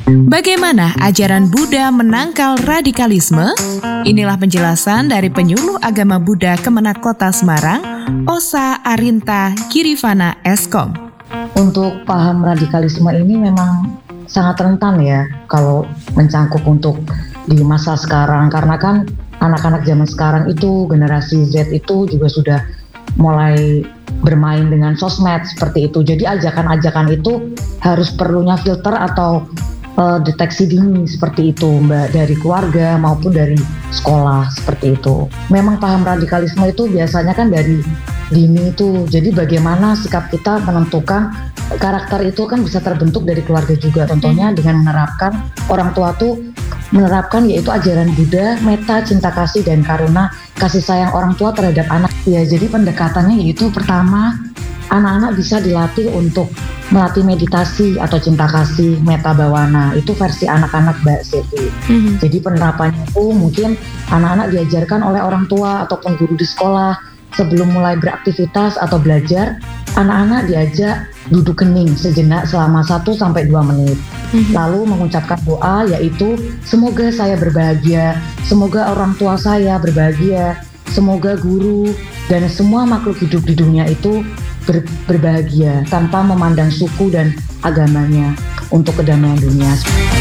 Bagaimana ajaran Buddha menangkal radikalisme? Inilah penjelasan dari penyuluh agama Buddha Kemenak Kota Semarang, Osa Arinta Kirivana Eskom. Untuk paham radikalisme ini memang sangat rentan ya kalau mencangkup untuk di masa sekarang, karena kan anak-anak zaman sekarang itu, generasi Z itu juga sudah mulai bermain dengan sosmed seperti itu. Jadi ajakan-ajakan itu harus perlunya filter atau deteksi dini seperti itu, Mbak, dari keluarga maupun dari sekolah seperti itu. Memang paham radikalisme itu biasanya kan dari dini itu. Jadi bagaimana sikap kita menentukan karakter itu kan bisa terbentuk dari keluarga juga. Contohnya dengan menerapkan, orang tua tuh menerapkan yaitu ajaran Buddha, metta, cinta kasih dan karuna, kasih sayang orang tua terhadap anak. Ya, jadi pendekatannya yaitu pertama, anak-anak bisa dilatih untuk melatih meditasi atau cinta kasih metta bawana. Itu versi anak-anak, Mbak Sevi. Jadi penerapannya itu mungkin anak-anak diajarkan oleh orang tua ataupun guru di sekolah. Sebelum mulai beraktivitas atau belajar, anak-anak diajak duduk hening sejenak selama 1-2 menit. Lalu mengucapkan doa yaitu semoga saya berbahagia, semoga orang tua saya berbahagia, semoga guru dan semua makhluk hidup di dunia itu berbahagia tanpa memandang suku dan agamanya untuk kedamaian dunia.